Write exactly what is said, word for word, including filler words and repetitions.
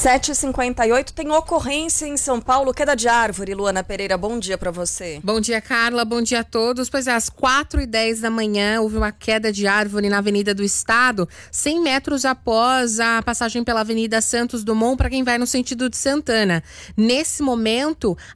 sete e cinquenta e oito, tem ocorrência em São Paulo, queda de árvore. Luana Pereira, bom dia para você. Bom dia, Carla, bom dia a todos. Pois é, às quatro e dez da manhã houve uma queda de árvore na Avenida do Estado, cem metros após a passagem pela Avenida Santos Dumont, para quem vai no sentido de Santana. Nesse momento,